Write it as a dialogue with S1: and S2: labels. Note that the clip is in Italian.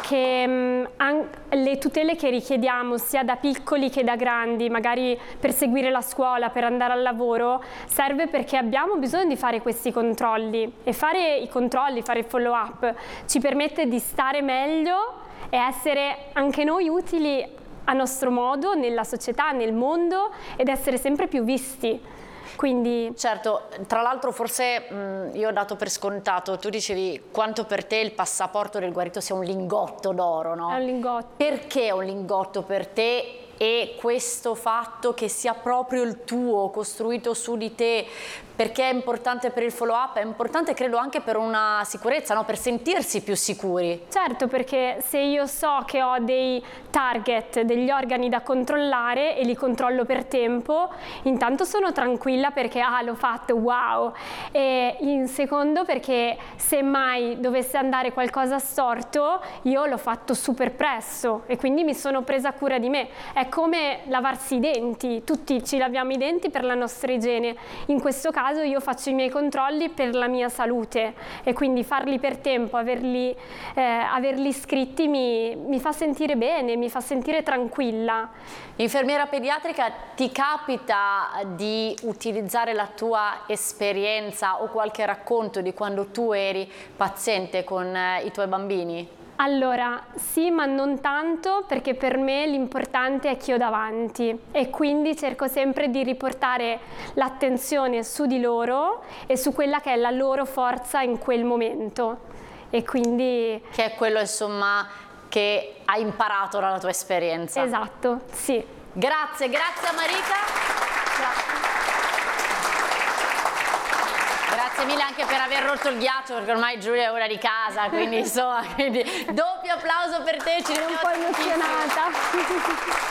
S1: che le tutele che richiediamo sia da piccoli che da grandi, magari per seguire la scuola, per andare al lavoro, serve perché abbiamo bisogno di fare questi controlli, e fare i controlli, fare il follow up ci permette di stare meglio e essere anche noi utili a nostro modo nella società, nel mondo, ed essere sempre più visti. Quindi...
S2: Certo, tra l'altro forse io ho dato per scontato, tu dicevi quanto per te il passaporto del guarito sia un lingotto d'oro, no?
S1: È un lingotto.
S2: Perché è un lingotto per te? E questo fatto che sia proprio il tuo, costruito su di te, perché è importante per il follow up? È importante credo anche per una sicurezza, no? Per sentirsi più sicuri.
S1: Certo, perché se io so che ho dei target, degli organi da controllare e li controllo per tempo, intanto sono tranquilla perché l'ho fatto, wow, e in secondo perché se mai dovesse andare qualcosa storto io l'ho fatto super presto e quindi mi sono presa cura di me. È come lavarsi i denti, tutti ci laviamo i denti per la nostra igiene, in questo caso io faccio i miei controlli per la mia salute e quindi farli per tempo, averli scritti mi fa sentire bene, mi fa sentire tranquilla.
S2: Infermiera pediatrica, ti capita di utilizzare la tua esperienza o qualche racconto di quando tu eri paziente con i tuoi bambini?
S1: Allora, sì, ma non tanto, perché per me l'importante è chi ho davanti e quindi cerco sempre di riportare l'attenzione su di loro e su quella che è la loro forza in quel momento. E quindi...
S2: Che è quello, insomma, che hai imparato dalla tua esperienza.
S1: Esatto, sì.
S2: Grazie, grazie a Marika. Grazie mille anche per aver rotto il ghiaccio, perché ormai Giulia è ora di casa, quindi insomma, doppio applauso per te, ci
S1: sono un po' emozionata.